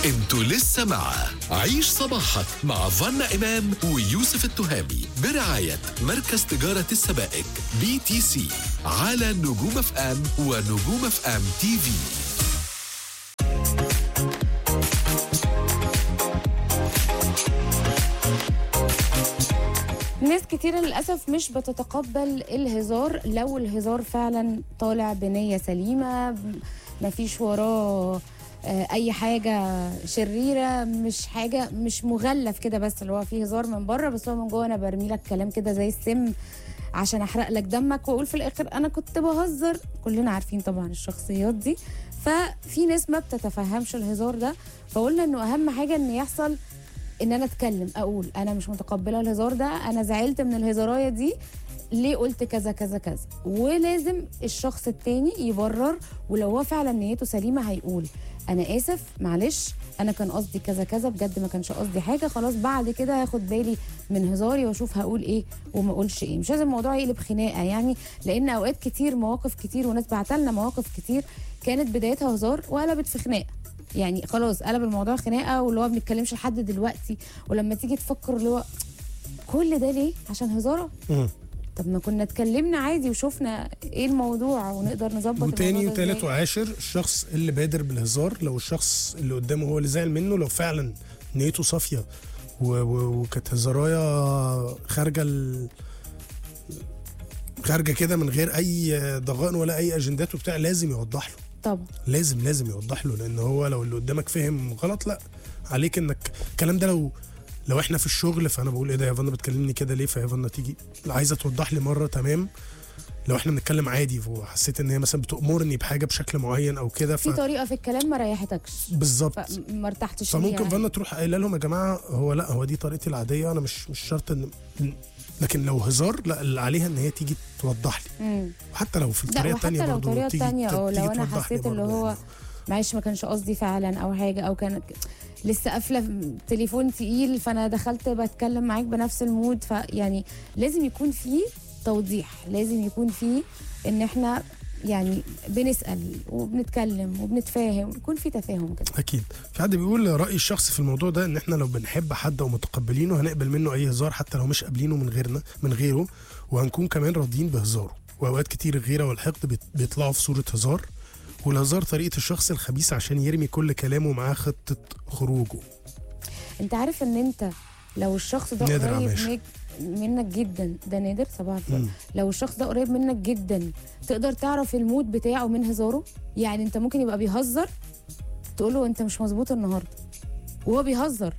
انتوا لسه مع عيش صباحك مع فانا إمام ويوسف التهامي برعاية مركز تجارة السبائك BTC على نجوم اف ام ونجوم اف ام تي في. ناس كتير للأسف مش بتتقبل الهزار لو الهزار فعلا طالع بنية سليمة، مفيش وراه اي حاجه شريره، مش حاجه مش مغلف كده، بس اللي هو فيه هزار من بره بس هو من جوه انا برمي لك كلام كده زي السم عشان احرق لك دمك واقول في الاخر انا كنت بهزر. كلنا عارفين طبعا الشخصيات دي. ففي ناس ما بتتفهمش الهزار ده، فقلنا انه اهم حاجه ان يحصل ان انا اتكلم اقول انا مش متقبله الهزار ده، انا زعلت من الهزارايه دي، ليه قلت كذا كذا كذا. ولازم الشخص التاني يبرر، ولو هو فعلا نيته سليمه هيقول انا اسف معلش انا كان قصدي كذا كذا، بجد ما كانش قصدي حاجه، خلاص بعد كده هاخد بالي من هزاري واشوف هقول ايه وما اقولش ايه. مش لازم الموضوع يقلب خناقه يعني، لان اوقات كتير مواقف كتير وناس بعتلنا مواقف كتير كانت بدايتها هزار وقلبت في خناقه، يعني خلاص قلب الموضوع خناقه واللي هو ما بنتكلمش لحد دلوقتي. ولما تيجي تفكر اللي هو كل ده ليه؟ عشان هزاره؟ طب ما كنا اتكلمنا عادي وشوفنا ايه الموضوع ونقدر نظبط. وتاني وتالت وعاشر الشخص اللي بادر بالهزار، لو الشخص اللي قدامه هو اللي زعل منه، لو فعلا نيته صافيه وكانت هزارايه خارجه كده من غير اي ضغائن ولا اي اجندات وبتاع، لازم يوضح له. طبعا لازم يوضح له، لان هو لو اللي قدامك فهم غلط، لا عليك انك الكلام ده لو احنا في الشغل فانا بقول ايه ده يا فانا بتكلمني كده ليه، فيا فانا تيجي عايزه توضح لي مره، تمام. لو احنا بنتكلم عادي وحسيت ان هي مثلا بتأمرني بحاجه بشكل معين او كده في طريقه في الكلام ما ريحتكش بالظبط، ما ارتحتش فممكن فانا تروح قايله لهم يا جماعه هو دي طريقتي العاديه، انا مش شرط ان، لكن لو هزار لا اللي عليها ان هي تيجي توضح لي. وحتى لو في الطريقه الثانيه برضه لو طريقه ثانيه او لو انا حسيت اللي هو يعني. معلش ما كانش قصدي فعلا او حاجه، او كان لسه قافله تليفون تقيل فانا دخلت بتكلم معاك بنفس المود، فيعني لازم يكون في توضيح، لازم يكون في ان احنا يعني بنسال وبنتكلم وبنتفاهم، يكون في تفاهم كده. اكيد. في حد بيقول رايي الشخصي في الموضوع ده ان احنا لو بنحب حد ومتقبلينه هنقبل منه اي هزار حتى لو مش قابلينه من غيره، وهنكون كمان راضيين بهزاره. واوقات كتير الغيره والحقد بيطلعوا في صوره هزار، والهزار طريقه الشخص الخبيث عشان يرمي كل كلامه معاه خطه خروجه. انت عارف ان انت لو الشخص ده قريب منك جدا، ده نادر صباح الفل، لو الشخص ده قريب منك جدا تقدر تعرف المود بتاعه من هزاره. يعني انت ممكن يبقى بيهزر تقول له انت مش مظبوط النهارده وهو بيهزر.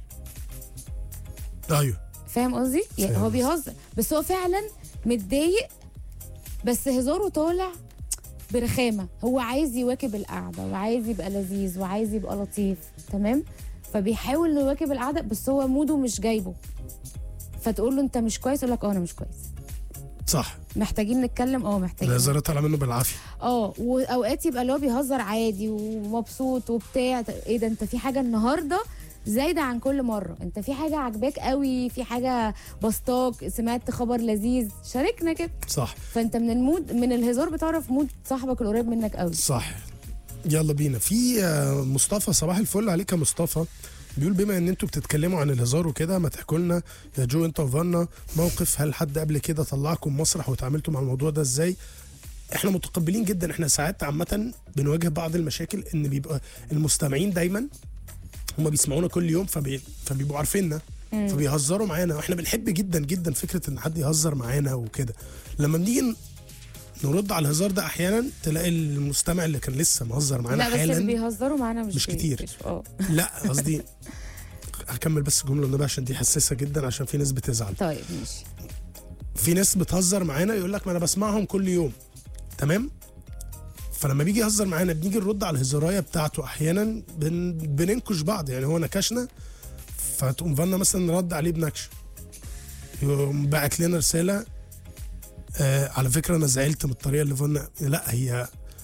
ايوه فاهم قصدي؟ يعني هو بيهزر بس هو فعلا متضايق، بس هزاره طالع برخامه، هو عايز يواكب القعده وعايز يبقى لذيذ وعايز يبقى لطيف، تمام؟ فبيحاول يواكب القعده بس هو موده مش جايبه، فتقول له انت مش كويس، يقول لك انا مش كويس. صح. محتاجين نتكلم، محتاجين. الهزار طالع منه بالعافيه. واوقات يبقى اللي هو بيهزر عادي ومبسوط وبتاع، ايه ده انت في حاجه النهارده زايده عن كل مره، انت في حاجه عجباك قوي، في حاجه بسطاك، سمعت خبر لذيذ، شاركنا كده. صح. فانت من المود من الهزار بتعرف مود صاحبك القريب منك قوي. صح. يلا بينا. في مصطفى، صباح الفل عليك يا مصطفى، بيقول بما ان انتوا بتتكلموا عن الهزار وكده، ما تحكوا لنا يا جو انت وفانا موقف، هل حد قبل كده طلعكم مسرح وتعاملتوا مع الموضوع ده ازاي؟ احنا متقبلين جدا، احنا ساعات عامه بنواجه بعض المشاكل ان بيبقى المستمعين دايما هم بيسمعونا كل يوم فبيبقوا عارفيننا فبيهزروا معانا، واحنا بنحب جدا جدا فكره ان حد يهزر معانا وكده. لما بنيجي نرد على الهزار ده احيانا تلاقي المستمع اللي كان لسه مهزر معانا حالا، لا بس اللي بيهزروا معانا مش كتير. لا قصدي هكمل بس الجمله النبي عشان دي حساسه جدا، عشان في ناس بتزعل. طيب ماشي. في ناس بتهزر معانا يقول لك ما انا بسمعهم كل يوم، تمام؟ فلما بيجي يهزر معانا بنيجي نرد على الهزارايه بتاعته، احيانا بننكش بعض، يعني هو نكشنا فتقوم فانا مثلا رد عليه بنكش، يقوم باعت لنا رساله على فكره انا زعلت من الطريقه اللي فانا، لا هي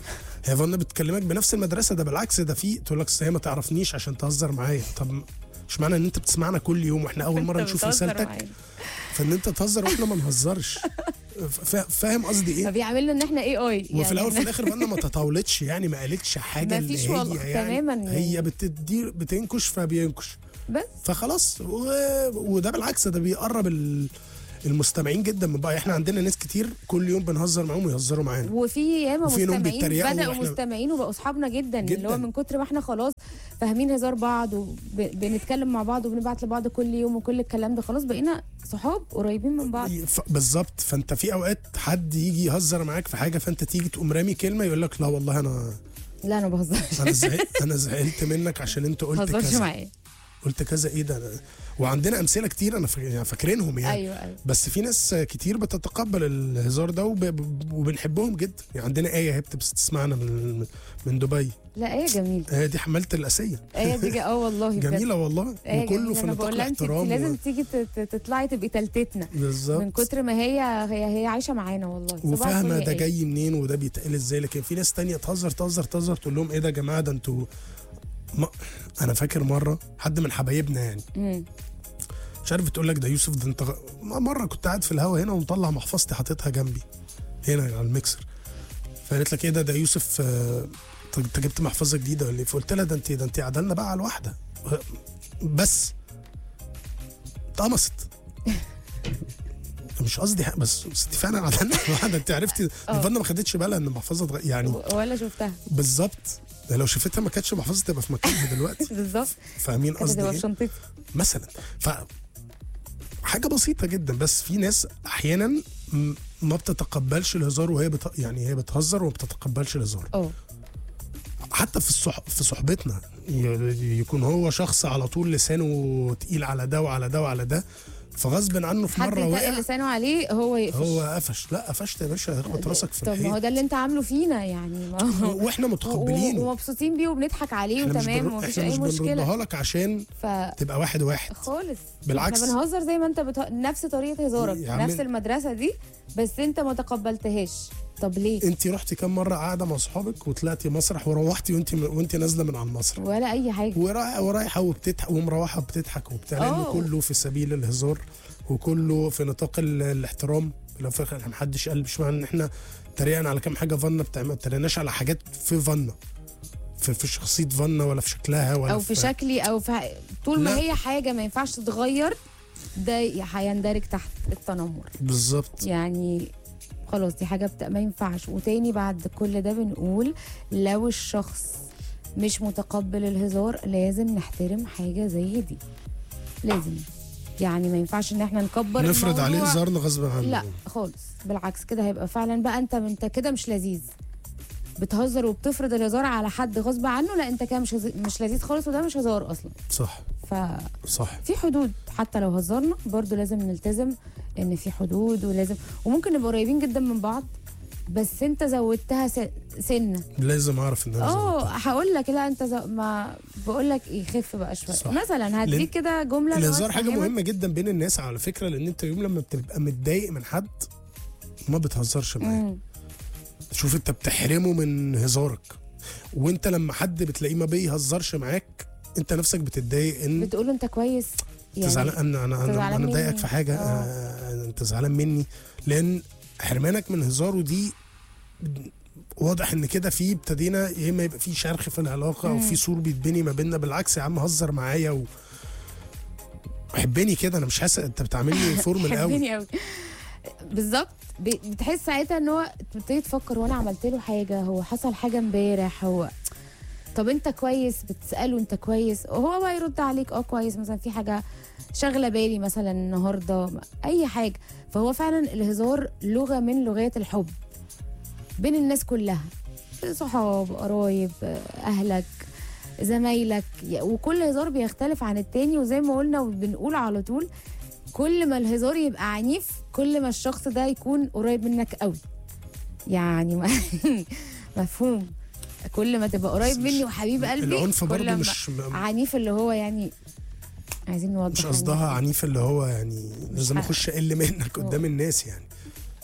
هي فانا بتكلمك بنفس المدرسه، ده بالعكس ده في تقول لك هي ما تعرفنيش عشان تهزر معايا. طب مش معنى ان انت بتسمعنا كل يوم واحنا اول مره نشوف رسالتك فان انت تهزر واحنا ما نهزرش. فاهم قصدي ايه؟ فبيعمل لنا ان احنا اي وفي يعني الاول في الاخر فانا ما تطاولتش يعني، ما قالتش حاجه اللي هي يعني تماما هي بتنكش فبينكش بس فخلاص. وده بالعكس ده بيقرب المستمعين جدا من بعض. احنا عندنا ناس كتير كل يوم بنهزر معاهم ويهزروا معانا، وفي ياما مستمعين بدأوا وإحنا... مستمعين وبقوا اصحابنا جدا اللي هو من كتر ما احنا خلاص فاهمين هزار بعض وبنتكلم مع بعض وبنبعت لبعض كل يوم وكل الكلام ده، خلاص بقينا صحاب قريبين من بعض. بالظبط. فانت في اوقات حد يجي يهزر معاك في حاجه فانت تيجي تقوم رامي كلمه يقول لك لا والله لا انا بهزرش. انا زعلت منك عشان انت قلت كذا. معايا قلت كذا ايه ده. وعندنا امثله كتير انا فاكرينهم يعني. أيوة. بس في ناس كتير بتتقبل الهزار ده وبنحبهم جدا يعني. عندنا ايه هي بتسمعنا من دبي. لا ايه جميله. دي حماله الاسيه. دي والله جميله والله. وكله في نطاق الاحترام. لازم تيجي تطلعي تبقي تالتتنا بالظبط من كتر ما هي عايشه معانا والله. وفاهمه ده جاي منين وده بيتقال ازاي. لكن في ناس تانية تهزر تقول لهم ايه ده يا جماعه ده انتوا انا فاكر مره حد من حبايبنا يعني مش عارف بتقول لك ده يوسف ده انت مره كنت قاعد في الهوا هنا ومطلع محفظتي حاططها جنبي هنا على الميكسر، فقالت لك ايه ده يوسف انت جبت محفظه جديده ولا ايه؟ فقلت لها ده انت قعدنا بقى على الواحده بس اتقمصت. مش قصدي بس انت فعلا قعدنا على الواحده. انت عرفتي فانا ما خدتش بالها ان المحفظه يعني ولا شفتها بالظبط. لو شفتها ما كانتش محفظه تبقى في مكانها دلوقتي. بالظبط. فاهمين قصدي ايه؟ في شنطتي مثلا. حاجه بسيطه جدا. بس في ناس احيانا ما بتتقبلش الهزار وهي يعني هي بتهزر وما بتتقبلش الهزار. حتى في صحبتنا يكون هو شخص على طول لسانه تقيل على ده وعلى ده وعلى ده، فغصب عنه في مره وقع حد لسانه عليه هو يقفش. هو قفش. لا قفشت يا باشا هتخبط راسك في الحيط. طب ما هو ده اللي انت عامله فينا يعني واحنا متقبلينه ومبسوطين بيه وبنضحك عليه وتمام ومفيش اي مشكله. احنا مش بنردها لك عشان تبقى واحد خالص. بالعكس احنا بنهزر زي ما انت نفس طريقه هزارك نفس المدرسه دي، بس انت ما تقبلتهاش. طب ليه؟ انت رحتي كم مره قاعده مع اصحابك وطلعتي مسرح وروحتي وانت نازله من على المسرح ولا اي حاجه ورايحه وبتضحك ومروحه بتضحك وبتاع، لانه كله في سبيل الهزار وكله في نطاق الاحترام. لو في الاخر محدش قال مش معنى ان احنا تريقنا على كام حاجه فانا ما تريقناش على حاجات في فانا في شخصيه فانا ولا في شكلها ولا او في شكلي او في طول ما هي حاجه ما ينفعش تتغير ده هيندرج تحت التنمر بالظبط يعني. خلاص دي حاجه ما ينفعش. وتاني بعد كل ده بنقول لو الشخص مش متقبل الهزار لازم نحترم حاجه زي دي. لازم يعني ما ينفعش ان احنا نكبر نفرض عليه هزارنا غصب عنه. لا خالص بالعكس كده هيبقى فعلا بقى انت كده مش لذيذ. بتهزر وبتفرض الهزار على حد غصب عنه، لا انت كده مش لذيذ خالص وده مش هزار اصلا. صح. صح. في حدود حتى لو هزرنا برضو لازم نلتزم ان في حدود وممكن نبقى قريبين جدا من بعض بس انت زودتها سنه. لازم اعرف ان انا هقول لك لا انت ما بقول لك ايه خف بقى شويه مثلا هديك كده جمله. الهزار حاجه مهمه جدا بين الناس على فكره، لان انت يوم لما بتبقى متضايق من حد ما بتهزرش معاه. شوف انت بتحرمه من هزارك، وانت لما حد بتلاقيه ما بيهزرش معاك انت نفسك بتتضايق ان بتقول له انت كويس يعني انت زعلان انا مضايقك في حاجه انت زعلان مني، لان حرمانك من هزاره دي واضح ان كده في ابتدينا يا اما يبقى في شرخ في العلاقه او في سور بيتبني ما بيننا. بالعكس يا عم هزر معايا وحبني كده، انا مش حاسس انت بتعاملني فورمال قوي. حبني قوي بالظبط. بتحس ساعتها ان هو بتبتدي تفكر وانا عملت له حاجه، هو حصل حاجه امبارح، هو طب انت كويس، بتساله انت كويس، وهو بقى يرد عليك كويس مثلا في حاجه شغله بالي مثلا النهارده اي حاجه. فهو فعلا الهزار لغه من لغات الحب بين الناس كلها، صحاب، قرايب، اهلك، زمايلك، وكل هزار بيختلف عن التاني. وزي ما قلنا وبنقول على طول كل ما الهزار يبقى عنيف كل ما الشخص ده يكون قريب منك قوي يعني مفهوم. كل ما تبقى قريب مني وحبيب قلبي العنف برضه مش عنيف اللي هو يعني عايزين نوضح مش قصدها عنيف اللي هو يعني لازم اخش اقل منك قدام الناس يعني.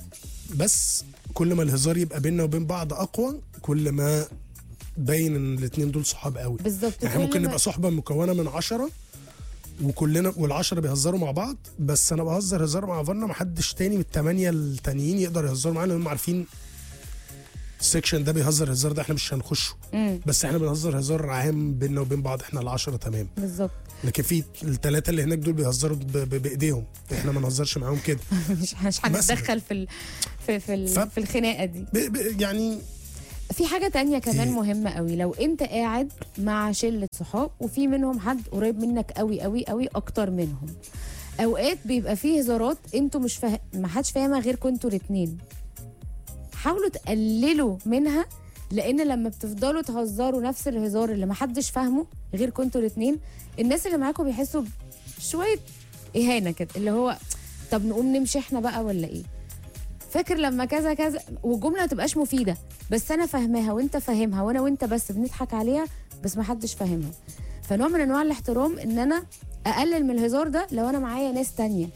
بس كل ما الهزار يبقى بيننا وبين بعض اقوى، كل ما باين ان الاتنين دول صحاب قوي. بالظبط. يعني ممكن نبقى صحبه مكونه من 10 وكلنا وال10 بيهزروا مع بعض، بس انا بهزر هزار مع فانا محدش تاني من ال8 التانيين يقدر يهزروا معانا، لان هم عارفين السكشن ده بيهزر الهزار ده احنا مش هنخشه. بس احنا بنهزر هزار عام بيننا وبين بعض احنا ال10 تمام. بالظبط. لكن في ال3 اللي هناك دول بيهزروا بايديهم، احنا ما نهزرش معاهم كده. مش هنتدخل في الخناقه دي. يعني في حاجة تانية كمان مهمة قوي، لو انت قاعد مع شلة صحاب وفي منهم حد قريب منك قوي قوي قوي اكتر منهم، اوقات بيبقى فيه هزارات انتوا مش ما حدش فاهمها غيركم انتوا الاتنين. حاولوا تقللوا منها، لان لما بتفضلوا تهزروا نفس الهزار اللي ما حدش فاهمه غيركم انتوا الاتنين، الناس اللي معاكم بيحسوا بشوية اهانة كده، اللي هو طب نقوم نمشي احنا بقى ولا ايه؟ فاكر لما كذا كذا، والجمله ما تبقاش مفيده بس انا فاهماها وانت فاهمها وانا وانت بس بنضحك عليها بس ما حدش فاهمها. فنوع من انواع الاحترام ان انا اقلل من الهزار ده لو انا معايا ناس تانية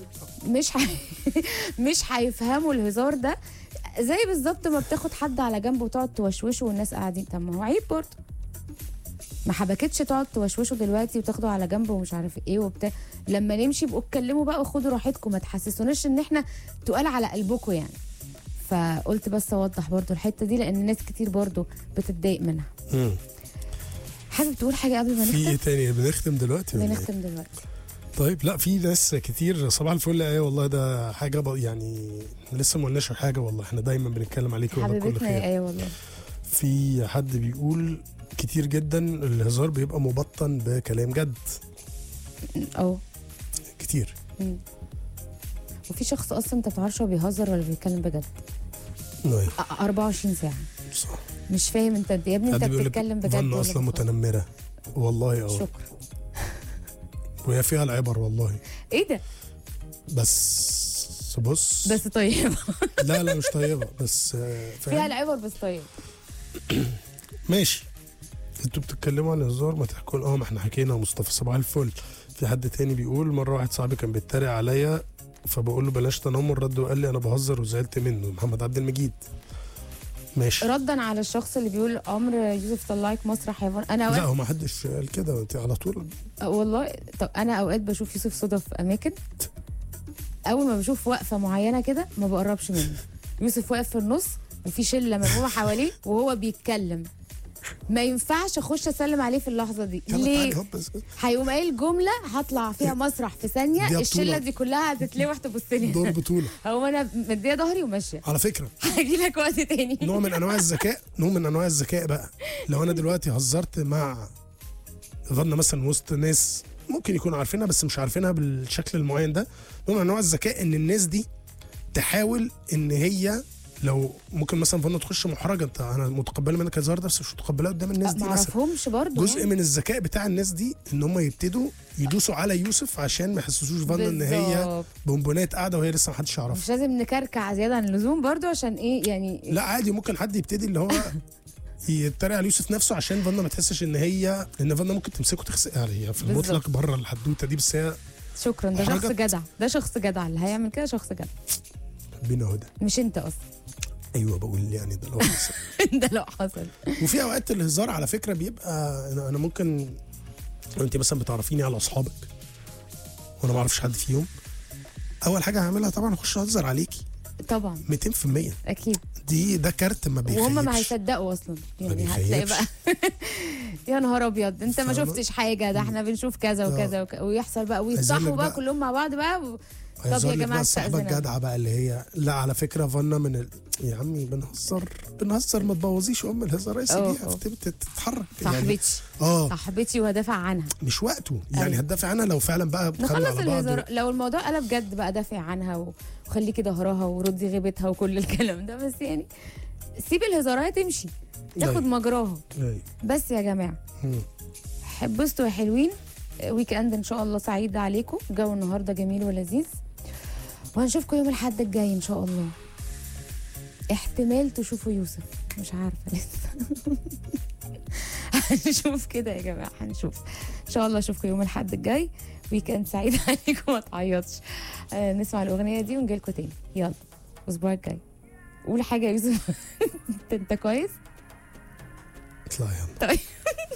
مش هيفهموا الهزار ده. زي بالظبط ما بتاخد حد على جنب وتقعد توشوشه والناس قاعدين، طب ما هو عيب برضه. ما حبكتش تقعد توشوشه دلوقتي وتاخده على جنب ومش عارف ايه وبتاع، لما نمشي بقوا اتكلموا بقى وخدوا راحتكم، ما تحسسوناش ان احنا تقال على قلبكم يعني. فقلت بس اوضح برضو الحته دي لان ناس كتير برضو بتتضايق منها. حابب تقول حاجه قبل ما نختم؟ في ايه تاني؟ بنختم دلوقتي؟ بنختم دلوقتي. طيب لا، في ناس كتير صباح الفل. ايه والله ده حاجه يعني لسه ما قلناش حاجه والله، احنا دايما بنتكلم عليك والله كل خير. حبيبتنا. ايه والله. في حد بيقول كتير جدا الهزار بيبقى مبطن بكلام جد. كتير. وفي شخص اصلا انت بتعرفش هو بيهزر ولا بيتكلم بجد. 24 ساعه. صح. مش فاهم انت يا ابني انت بتتكلم بجد ولا اصلا متنمره والله. شكرا. وهي فيها العبر والله. ايه ده؟ بس بص، بس طيبه. لا مش طيبه بس فيها العبر بس طيبه. ماشي. انتوا بتتكلموا عن الهزار، ما تحكوا ما احنا حكينا. مصطفى صباح الفل. في حد تاني بيقول مره واحد صاحبي كان بيتريق عليا فبقول له بلاش تنمر، رد وقال لي انا بهزر وزعلت منه. محمد عبد المجيد. ماشي. ردا على الشخص اللي بيقول عمر يوسف طلعك مسرح حيوان، انا لا هو ما حدش قال كده، انت على طول والله. طب انا اوقات بشوف يوسف صدف في اماكن، اول ما بشوف وقفه معينه كده ما بقربش منه. يوسف واقف في النص وفي شله مجموعه حواليه وهو بيتكلم، ما ينفعش اخش اسلم عليه في اللحظه دي. ليه؟ هيقوم قايل جمله هطلع فيها مسرح في ثانيه، الشله دي كلها هتتلوح تبص لي. دور بطوله. هو انا مديه ظهري وماشيه. على فكره هاجي لك وقت تاني. نوع من انواع الذكاء بقى. لو انا دلوقتي هزرت مع ظن مثلا وسط ناس ممكن يكونوا عارفينها بس مش عارفينها بالشكل المعين ده، نوع من انواع الذكاء ان الناس دي تحاول ان هي لو ممكن مثلا فانا تخش محرجه، انت انا متقبله منك الهزار ده بس مش متقبلاه قدام الناس دي. ما اعرفهمش برضه. جزء من الذكاء بتاع الناس دي ان هم يبتدوا يدوسوا على يوسف عشان ما يحسسوش فانا ان هي بونبونات قاعده وهي لسه ما حدش يعرفها. مش لازم نكركع زياده عن اللزوم برضه عشان ايه يعني. لا عادي، ممكن حد يبتدي اللي هو يتريق على يوسف نفسه عشان فانا ما تحسش ان فانا ممكن تمسكه تخسق عليها في المطلق بره الحدوته دي. بس هي شكرا، ده شخص جدع، ده شخص جدع اللي هيعمل كده، شخص جدع. بينا هدى. مش انت اصلا. ايوه بقول يعني ده لو حصل. ده لو حصل. وفي اوقات الهزار على فكره بيبقى انا ممكن لو انت مثلا بتعرفيني على اصحابك وانا ما اعرفش حد فيهم، اول حاجه هعملها طبعا اخش اهزر عليكي طبعا 200%. اكيد. ده كارت ما بيخيبش، وهم ما هيصدقوا اصلا يعني. هتلاقي بقى يا نهار ابيض انت ما شفتش حاجه، ده احنا بنشوف كذا وكذا ويحصل بقى ويصحوا بقى كلهم مع بعض بقى. طب يا جماعه صاحبه الجدعه بقى اللي هي لا على فكره فانا من يا عمي بنهزر ما تبوظيش الهزار يا سيدي تتحرك. صاحبتي يعني صاحبتي وهدافع عنها. مش وقته يعني. هتدافع عنها لو فعلا بقى نخلص الهزار. لو الموضوع قلب جد بقى دافع عنها وخليكي ظهرها وردي غيبتها وكل الكلام ده، بس يعني سيب الهزارات تمشي تاخد مجراها. بس يا جماعه بسطوا يا حلوين. ويك اند ان شاء الله سعيد عليكم. الجو النهارده جميل ولذيذ، وهنشوفكم يوم الاحد الجاي ان شاء الله. احتمال تشوفوا يوسف، مش عارفه لسه. هنشوف كده يا جماعه، هنشوف ان شاء الله. اشوفكم يوم الاحد الجاي. ويك اند سعيد عليكم، ما تعيطش. نسمع الاغنيه دي ونجي لكم تاني. يلا. الاسبوع الجاي. قول حاجه يا يوسف. انت كويس؟ اطلع يلا. طيب